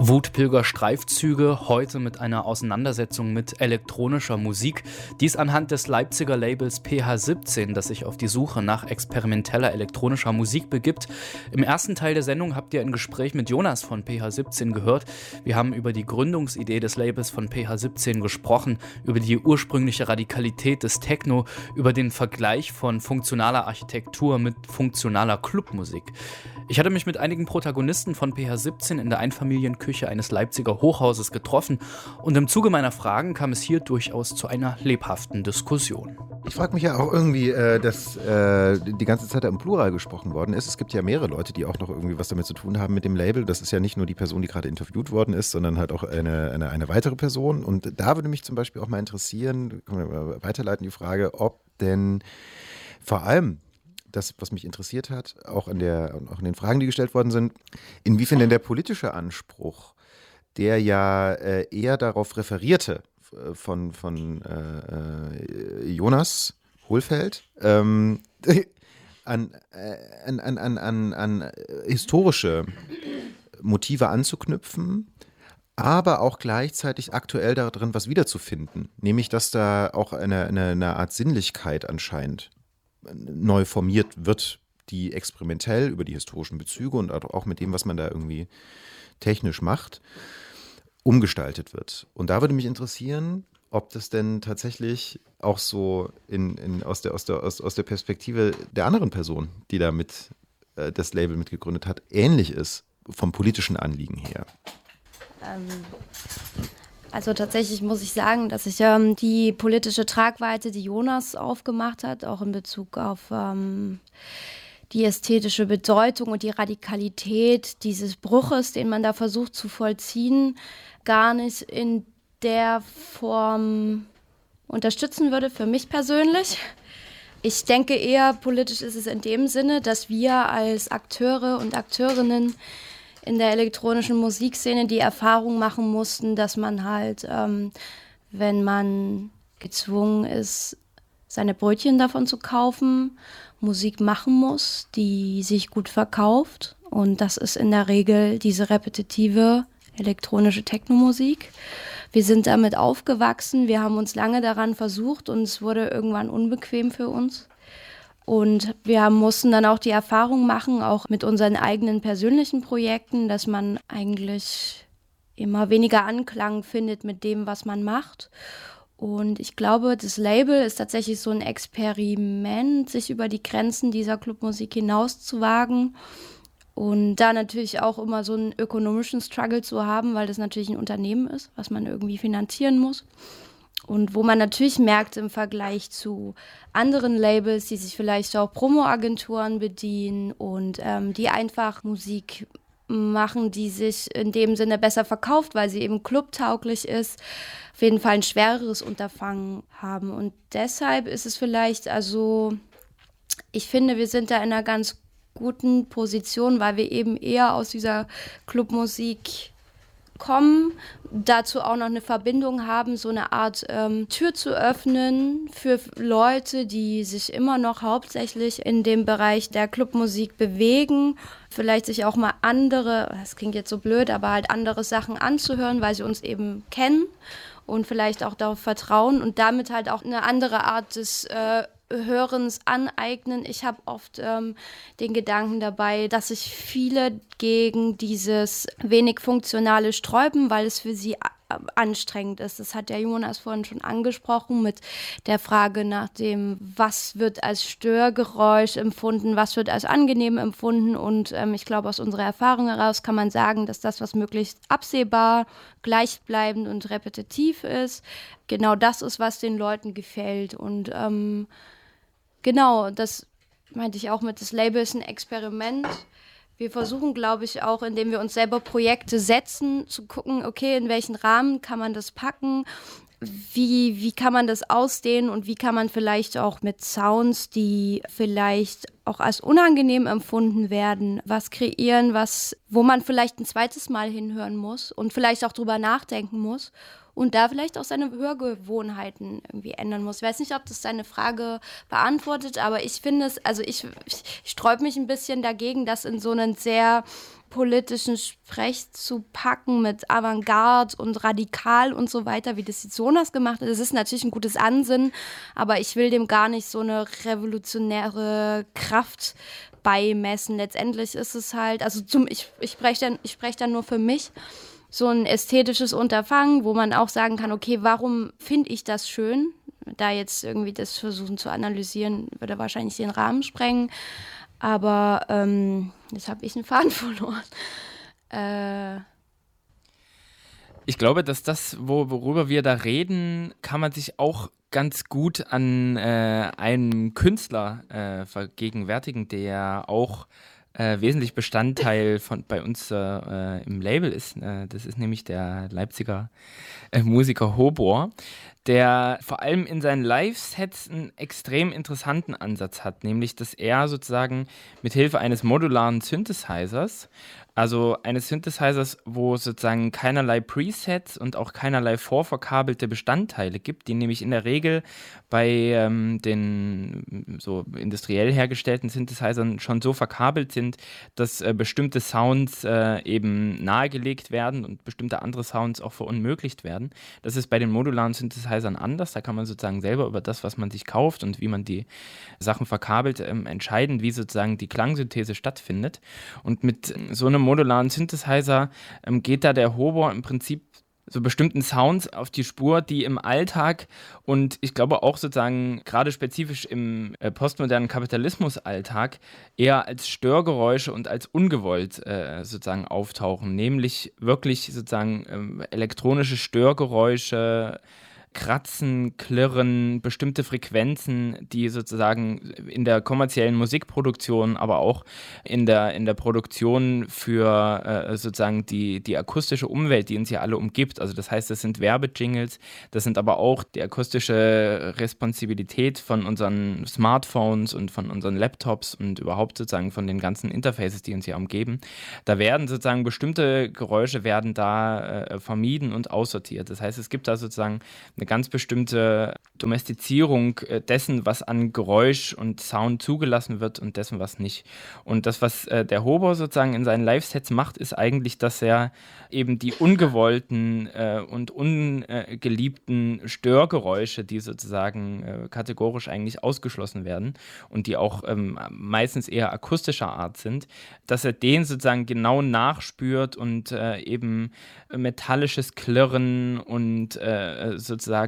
Wutpilger-Streifzüge, heute mit einer Auseinandersetzung mit elektronischer Musik. Dies anhand des Leipziger Labels PH17, das sich auf die Suche nach experimenteller elektronischer Musik begibt. Im ersten Teil der Sendung habt ihr ein Gespräch mit Jonas von PH17 gehört. Wir haben über die Gründungsidee des Labels von PH17 gesprochen, über die ursprüngliche Radikalität des Techno, über den Vergleich von funktionaler Architektur mit funktionaler Clubmusik. Ich hatte mich mit einigen Protagonisten von PH17 in der Einfamilienküche eines Leipziger Hochhauses getroffen und im Zuge meiner Fragen kam es hier durchaus zu einer lebhaften Diskussion. Ich frage mich ja auch irgendwie, dass die ganze Zeit da im Plural gesprochen worden ist. Es gibt ja mehrere Leute, die auch noch irgendwie was damit zu tun haben mit dem Label. Das ist ja nicht nur die Person, die gerade interviewt worden ist, sondern halt auch eine weitere Person. Und da würde mich zum Beispiel auch mal interessieren, können wir weiterleiten die Frage, ob denn vor allem das, was mich interessiert hat, auch in den Fragen, die gestellt worden sind, inwiefern denn der politische Anspruch, der ja eher darauf referierte, von Jonas Hohlfeld, an historische Motive anzuknüpfen, aber auch gleichzeitig aktuell darin was wiederzufinden. Nämlich, dass da auch eine Art Sinnlichkeit anscheinend neu formiert wird, die experimentell über die historischen Bezüge und auch mit dem, was man da irgendwie technisch macht, umgestaltet wird. Und da würde mich interessieren, ob das denn tatsächlich auch so aus der Perspektive der anderen Person, die da das Label mitgegründet hat, ähnlich ist, vom politischen Anliegen her. Also tatsächlich muss ich sagen, dass ich die politische Tragweite, die Jonas aufgemacht hat, auch in Bezug auf die ästhetische Bedeutung und die Radikalität dieses Bruches, den man da versucht zu vollziehen, gar nicht in der Form unterstützen würde, für mich persönlich. Ich denke eher, politisch ist es in dem Sinne, dass wir als Akteure und Akteurinnen in der elektronischen Musikszene die Erfahrung machen mussten, dass man halt, wenn man gezwungen ist, seine Brötchen davon zu kaufen, Musik machen muss, die sich gut verkauft. Und das ist in der Regel diese repetitive elektronische Technomusik. Wir sind damit aufgewachsen, wir haben uns lange daran versucht und es wurde irgendwann unbequem für uns. Und wir mussten dann auch die Erfahrung machen, auch mit unseren eigenen persönlichen Projekten, dass man eigentlich immer weniger Anklang findet mit dem, was man macht. Und ich glaube, das Label ist tatsächlich so ein Experiment, sich über die Grenzen dieser Clubmusik hinaus zu wagen. Und da natürlich auch immer so einen ökonomischen Struggle zu haben, weil das natürlich ein Unternehmen ist, was man irgendwie finanzieren muss. Und wo man natürlich merkt im Vergleich zu anderen Labels, die sich vielleicht auch Promo-Agenturen bedienen und die einfach Musik machen, die sich in dem Sinne besser verkauft, weil sie eben clubtauglich ist, auf jeden Fall ein schwereres Unterfangen haben. Und deshalb ist es vielleicht, ich finde, wir sind da in einer ganz guten Position, weil wir eben eher aus dieser Clubmusik kommen, dazu auch noch eine Verbindung haben, so eine Art Tür zu öffnen für Leute, die sich immer noch hauptsächlich in dem Bereich der Clubmusik bewegen, vielleicht sich auch mal das klingt jetzt so blöd, aber halt andere Sachen anzuhören, weil sie uns eben kennen und vielleicht auch darauf vertrauen und damit halt auch eine andere Art des Hörens aneignen. Ich habe oft den Gedanken dabei, dass sich viele gegen dieses wenig Funktionale sträuben, weil es für sie anstrengend ist. Das hat der Jonas vorhin schon angesprochen mit der Frage nach dem, was wird als Störgeräusch empfunden, was wird als angenehm empfunden und ich glaube, aus unserer Erfahrung heraus kann man sagen, dass das, was möglichst absehbar, gleichbleibend und repetitiv ist, genau das ist, was den Leuten gefällt und genau, das meinte ich auch mit, das Label ist ein Experiment. Wir versuchen, glaube ich, auch, indem wir uns selber Projekte setzen, zu gucken, okay, in welchen Rahmen kann man das packen, wie kann man das ausdehnen und wie kann man vielleicht auch mit Sounds, die vielleicht auch als unangenehm empfunden werden, was kreieren, wo man vielleicht ein zweites Mal hinhören muss und vielleicht auch drüber nachdenken muss. Und da vielleicht auch seine Hörgewohnheiten irgendwie ändern muss. Ich weiß nicht, ob das deine Frage beantwortet, aber ich finde es, ich sträube mich ein bisschen dagegen, das in so einen sehr politischen Sprech zu packen mit Avantgarde und radikal und so weiter, wie das die Jonas gemacht hat. Das ist natürlich ein gutes Ansinnen, aber ich will dem gar nicht so eine revolutionäre Kraft beimessen. Letztendlich ist es halt, also ich spreche dann nur für mich, so ein ästhetisches Unterfangen, wo man auch sagen kann, okay, warum finde ich das schön? Da jetzt irgendwie das versuchen zu analysieren, würde wahrscheinlich den Rahmen sprengen. Aber jetzt habe ich einen Faden verloren. Ich glaube, dass das, worüber wir da reden, kann man sich auch ganz gut an einem Künstler vergegenwärtigen, der auch wesentlich Bestandteil bei uns im Label ist. Das ist nämlich der Leipziger Musiker Hobor, der vor allem in seinen Live-Sets einen extrem interessanten Ansatz hat, nämlich dass er sozusagen mit Hilfe eines modularen Synthesizers, also eines Synthesizers, wo es sozusagen keinerlei Presets und auch keinerlei vorverkabelte Bestandteile gibt, die nämlich in der Regel bei den so industriell hergestellten Synthesizern schon so verkabelt sind, dass bestimmte Sounds eben nahegelegt werden und bestimmte andere Sounds auch verunmöglicht werden. Das ist bei den modularen Synthesizern anders. Da kann man sozusagen selber über das, was man sich kauft und wie man die Sachen verkabelt, entscheiden, wie sozusagen die Klangsynthese stattfindet. Und mit so einem modularen Synthesizer geht da der Hobor im Prinzip so bestimmten Sounds auf die Spur, die im Alltag und ich glaube auch sozusagen gerade spezifisch im postmodernen Kapitalismus-Alltag eher als Störgeräusche und als ungewollt sozusagen auftauchen, nämlich wirklich sozusagen elektronische Störgeräusche, Kratzen, Klirren, bestimmte Frequenzen, die sozusagen in der kommerziellen Musikproduktion, aber auch in der Produktion für sozusagen die akustische Umwelt, die uns ja alle umgibt. Also das heißt, das sind Werbejingles, das sind aber auch die akustische Responsibilität von unseren Smartphones und von unseren Laptops und überhaupt sozusagen von den ganzen Interfaces, die uns ja umgeben. Da werden sozusagen bestimmte Geräusche werden da vermieden und aussortiert. Das heißt, es gibt da sozusagen eine ganz bestimmte Domestizierung dessen, was an Geräusch und Sound zugelassen wird und dessen, was nicht. Und das, was der Hobor sozusagen in seinen Live-Sets macht, ist eigentlich, dass er eben die ungewollten und ungeliebten Störgeräusche, die sozusagen kategorisch eigentlich ausgeschlossen werden und die auch meistens eher akustischer Art sind, dass er den sozusagen genau nachspürt und eben metallisches Klirren und sozusagen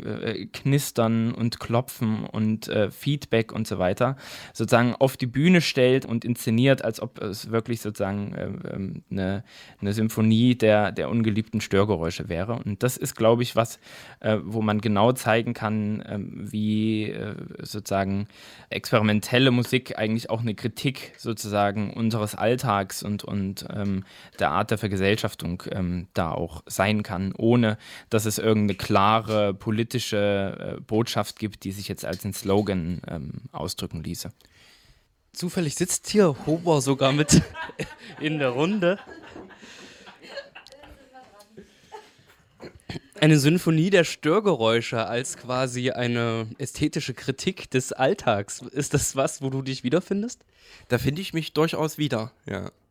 Knistern und Klopfen und Feedback und so weiter sozusagen auf die Bühne stellt und inszeniert, als ob es wirklich sozusagen eine Symphonie der ungeliebten Störgeräusche wäre. Und das ist, glaube ich, was, wo man genau zeigen kann, wie sozusagen experimentelle Musik eigentlich auch eine Kritik sozusagen unseres Alltags und der Art der Vergesellschaftung da auch sein kann, ohne dass es irgendeine klare politische Botschaft gibt, die sich jetzt als ein Slogan ausdrücken ließe. Zufällig sitzt hier Hobor sogar mit in der Runde. Eine Symphonie der Störgeräusche als quasi eine ästhetische Kritik des Alltags. Ist das was, wo du dich wiederfindest? Da finde ich mich durchaus wieder, ja.